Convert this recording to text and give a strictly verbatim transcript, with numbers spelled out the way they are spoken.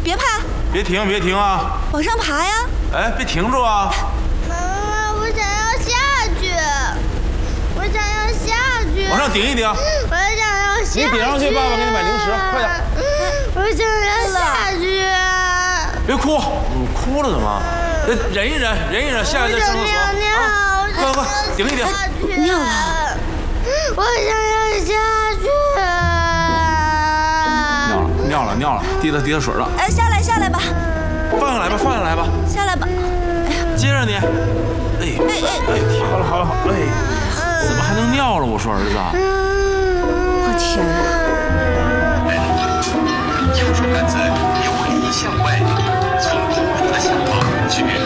别怕， 别停，别停啊！ 往上爬呀！ 哎，别停住啊！ 妈妈，我想要下去，我想要下去。 往上顶一顶。 我想要下去。 你顶上去，爸爸给你买零食，快点。 我想要下去。 别哭，你哭了怎么？忍一忍，忍一忍，下来再上厕所啊！快快，顶一顶。 尿了。 我想要下去。 尿了，尿了，尿了，滴了滴了水了。 哎，下来，下来吧。 放下来吧，放下来吧。 下来吧。 接着你。哎哎哎，好了好了好了，哎，怎么还能尿了？我说儿子。 我天哪！右手男子由里向外，从空中的下方去。